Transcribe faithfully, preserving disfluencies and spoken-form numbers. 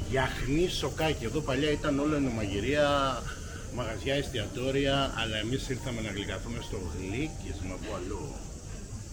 Γιαχνί σοκάκι. Εδώ παλιά ήταν όλο ενομαγειρία, μαγαζιά, εστιατόρια, αλλά εμείς ήρθαμε να γλυκαθούμε στο γλύκισμα που αλλού.